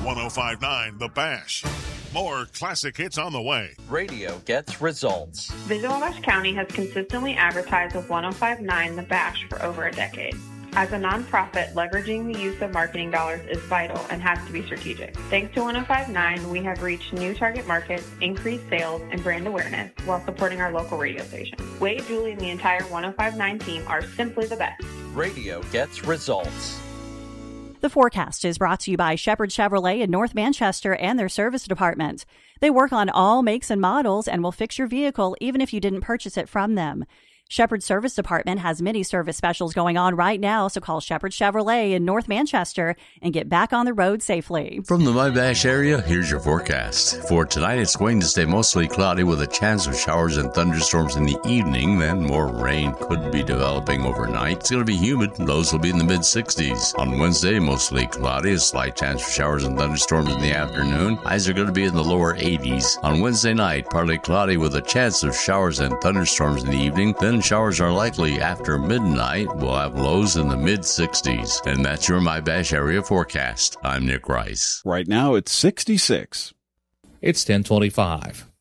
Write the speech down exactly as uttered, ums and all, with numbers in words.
one oh five point nine The Bash. More classic hits on the way. Radio gets results. Visit Wabash County has consistently advertised with one oh five point nine The Bash for over a decade. As a nonprofit, leveraging the use of marketing dollars is vital and has to be strategic. Thanks to one oh five point nine, we have reached new target markets, increased sales, and brand awareness while supporting our local radio station. Wade, Julie, and the entire one oh five point nine team are simply the best. Radio gets results. The forecast is brought to you by Shepherd Chevrolet in North Manchester and their service department. They work on all makes and models and will fix your vehicle even if you didn't purchase it from them. Shepherd Service Department has many service specials going on right now, so call Shepherd Chevrolet in North Manchester and get back on the road safely. From the My Bash area, here's your forecast. For tonight, it's going to stay mostly cloudy with a chance of showers and thunderstorms in the evening. Then more rain could be developing overnight. It's going to be humid. Lows will be in the mid-sixties. On Wednesday, mostly cloudy, a slight chance of showers and thunderstorms in the afternoon. Highs are going to be in the lower eighties. On Wednesday night, partly cloudy with a chance of showers and thunderstorms in the evening. Then showers are likely after midnight. We'll have lows in the mid-sixties. And that's your My Bash area forecast. I'm Nick Rice. Right now it's sixty-six. It's ten twenty-five.